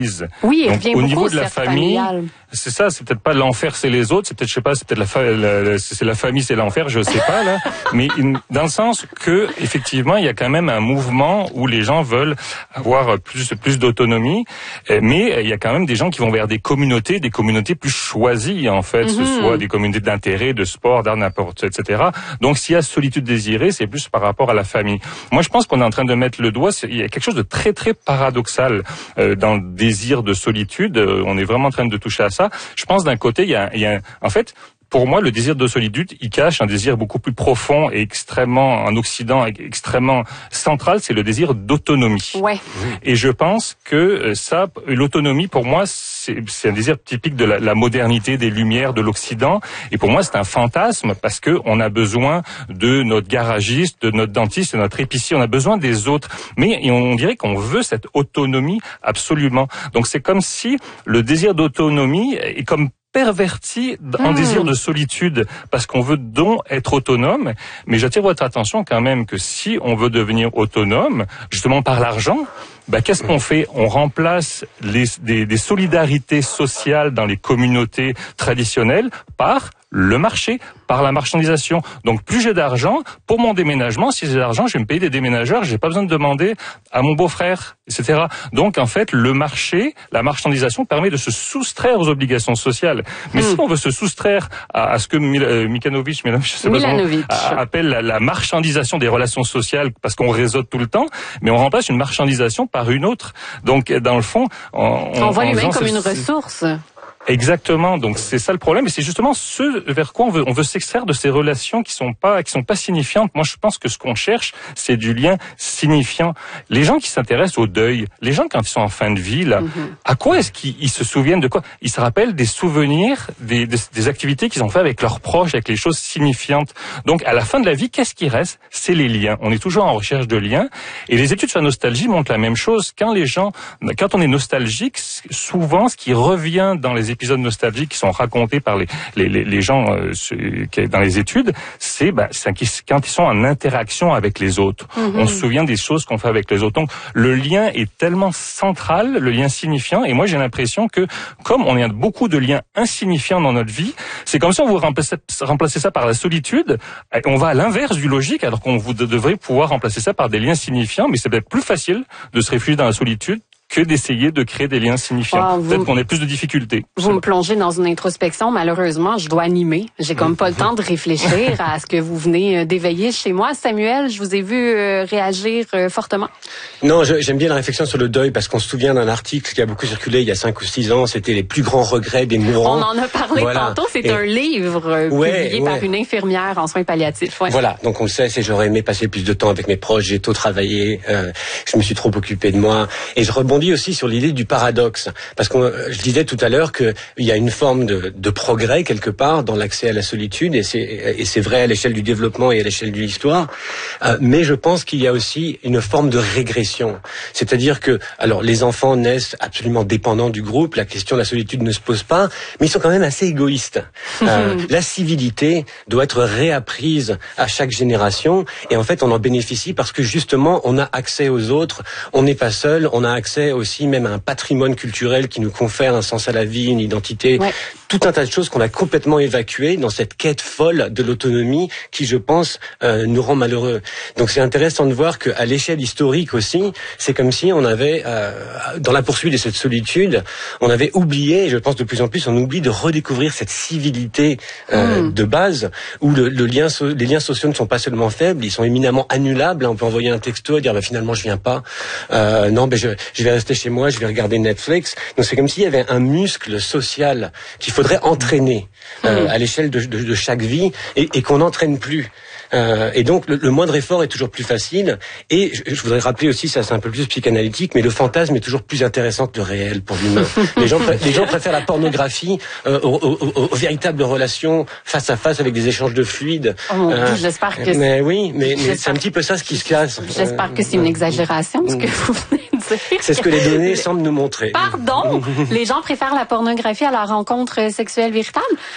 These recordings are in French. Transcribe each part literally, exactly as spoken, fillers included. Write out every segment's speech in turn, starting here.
Oui, donc au niveau de la famille, familiale. C'est ça, c'est peut-être pas l'enfer, c'est les autres, c'est peut-être, je sais pas, c'est peut-être la, fa- la, la c'est la famille, c'est l'enfer, je sais pas là, mais dans le sens que effectivement, il y a quand même un mouvement où les gens veulent avoir plus plus d'autonomie, mais il y a quand même des gens qui vont vers des communautés, des communautés plus choisies en fait, mm-hmm. ce soit des communautés d'intérêt, de sport, d'art, n'importe, et cetera. Donc s'il y a solitude désirée, c'est plus par rapport à la famille. Moi, je pense qu'on est en train de mettre le doigt, il y a quelque chose de très très paradoxal euh, dans le désir de solitude. Euh, on est vraiment en train de toucher à ça. Je pense d'un côté, il y a, il y a en fait, pour moi, le désir de solitude, il cache un désir beaucoup plus profond et extrêmement, en Occident, extrêmement central, c'est le désir d'autonomie. Ouais. Et je pense que ça, l'autonomie, pour moi, c'est, c'est un désir typique de la, la modernité, des Lumières, de l'Occident. Et pour moi, c'est un fantasme parce que on a besoin de notre garagiste, de notre dentiste, de notre épicier. On a besoin des autres. Mais on dirait qu'on veut cette autonomie absolument. Donc c'est comme si le désir d'autonomie est comme perverti en mmh. désir de solitude parce qu'on veut donc être autonome, mais j'attire votre attention quand même que si on veut devenir autonome, justement par l'argent, bah, qu'est-ce qu'on fait? On remplace les, des, des solidarités sociales dans les communautés traditionnelles par le marché, par la marchandisation. Donc plus j'ai d'argent, pour mon déménagement, si j'ai d'argent, je vais me payer des déménageurs, j'ai pas besoin de demander à mon beau-frère, et cetera. Donc en fait, le marché, la marchandisation permet de se soustraire aux obligations sociales. Mais mmh. si on veut se soustraire à, à ce que Mil, euh, Mikanovic, je sais pas Milanovic. comment, a, appelle la, la marchandisation des relations sociales, parce qu'on réseaute tout le temps, mais on remplace une marchandisation par une autre. Donc dans le fond, on, on, on voit l'humain comme ce, une ressource. Exactement. Donc c'est ça le problème, et c'est justement ce vers quoi on veut on veut s'extraire de ces relations qui sont pas qui sont pas signifiantes. Moi, je pense que ce qu'on cherche, c'est du lien signifiant. Les gens qui s'intéressent au deuil, les gens quand ils sont en fin de vie, là, mm-hmm. à quoi est-ce qu'ils ils se souviennent de quoi? Ils se rappellent des souvenirs, des des, des activités qu'ils ont fait avec leurs proches, avec les choses signifiantes. Donc à la fin de la vie, qu'est-ce qui reste? C'est les liens. On est toujours en recherche de liens, et les études sur la nostalgie montrent la même chose. Quand les gens, quand on est nostalgique, souvent ce qui revient dans les épisodes nostalgiques qui sont racontés par les les les, les gens euh, dans les études, c'est bah c'est quand ils sont en interaction avec les autres. Mm-hmm. On se souvient des choses qu'on fait avec les autres. Donc le lien est tellement central, le lien signifiant. Et moi j'ai l'impression que comme on a beaucoup de liens insignifiants dans notre vie, c'est comme si on vous remplaçait, remplaçait ça par la solitude. On va à l'inverse du logique, alors qu'on vous devrait pouvoir remplacer ça par des liens signifiants. Mais c'est peut-être plus facile de se réfugier dans la solitude que d'essayer de créer des liens signifiants. Ah, Peut-être qu'on ait plus de difficultés. Vous me plongez dans une introspection. Malheureusement, je dois animer. J'ai comme pas le temps de réfléchir à ce que vous venez d'éveiller chez moi. Samuel, je vous ai vu euh, réagir euh, fortement. Non, je, j'aime bien la réflexion sur le deuil parce qu'on se souvient d'un article qui a beaucoup circulé il y a cinq ou six ans. C'était les plus grands regrets des mourants. On en a parlé voilà. tantôt. C'est Et, un livre euh, ouais, publié ouais. par une infirmière en soins palliatifs. Ouais. Voilà. Donc on le sait, c'est j'aurais aimé passer plus de temps avec mes proches. J'ai trop travaillé. Euh, je me suis trop occupé de moi. Et je rebondis aussi sur l'idée du du paradoxe, parce que je disais tout à l'heure qu'il y a une forme de, de progrès quelque part dans l'accès à la solitude, et c'est, et c'est vrai à l'échelle du développement et à l'échelle de l'histoire, euh, mais je pense qu'il y a aussi une forme de régression, c'est-à-dire que alors les enfants naissent absolument dépendants du groupe, la question de la solitude ne se pose pas, mais ils sont quand même assez égoïstes. Euh, la civilité doit être réapprise à chaque génération, et en fait on en bénéficie parce que justement on a accès aux autres, on n'est pas seul, on a accès aussi même à un patrimoine culturel qui nous confère un sens à la vie, une identité, ouais. tout un tas de choses qu'on a complètement évacuées dans cette quête folle de l'autonomie qui, je pense, euh, nous rend malheureux. Donc c'est intéressant de voir qu'à l'échelle historique aussi, c'est comme si on avait, euh, dans la poursuite de cette solitude, on avait oublié, et je pense de plus en plus, on oublie de redécouvrir cette civilité euh, mmh. de base, où le, le lien, les liens sociaux ne sont pas seulement faibles, ils sont éminemment annulables. On peut envoyer un texto et dire bah, finalement je viens pas, euh, non, ben je, je vais rester chez moi, je vais regarder Netflix. Donc c'est comme s'il y avait un muscle social qu'il faudrait entraîner euh, à l'échelle de, de, de chaque vie et, et qu'on n'entraîne plus. Euh, et donc le, le moindre effort est toujours plus facile. Et je, je voudrais rappeler aussi, ça c'est un peu plus psychanalytique, mais le fantasme est toujours plus intéressant que le réel pour l'humain. les gens, les gens préfèrent la pornographie euh, aux, aux, aux véritables relations face à face avec des échanges de fluides. Oh mon euh, Dieu, j'espère que. Mais c'est... oui, mais, mais c'est un petit peu ça ce qui se casse. J'espère que c'est une exagération ce que vous venez de dire. C'est ce que les données semblent nous montrer. Pardon, les gens préfèrent la pornographie à la rencontre sexuelle véritable.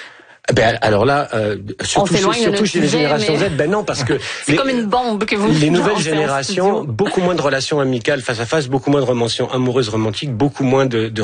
Ben alors là, euh, surtout, chez, surtout chez les sujet, générations mais... Z, ben non, parce que c'est les, comme une bombe que vous les nouvelles générations, beaucoup moins de relations amicales face à face, beaucoup moins de relations amoureuses romantiques, beaucoup moins de, de